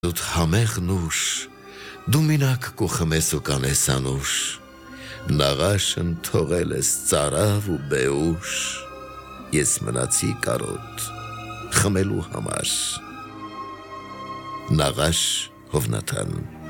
Դուք համեղ նուշ, դու մինակ կուխմես ու կանես անուշ, նաղաշն թողել ես ծարավ ու բեուշ, ես մնացի կարոտ, խմելու համար, նաղաշ Հովնաթան